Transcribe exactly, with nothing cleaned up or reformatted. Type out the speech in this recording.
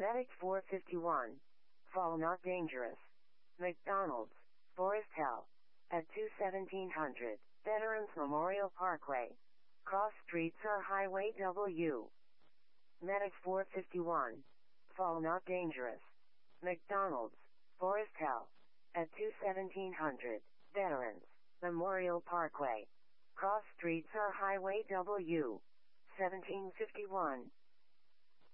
Medic four fifty-one. Fall not dangerous. McDonald's, Forest Hill. At two seventeen hundred, Veterans Memorial Parkway. Cross streets are Highway W. Medic four fifty-one. Fall not dangerous. McDonald's, Forest Hill. At two seventeen hundred, Veterans Memorial Parkway. Cross streets are Highway W. seventeen fifty-one.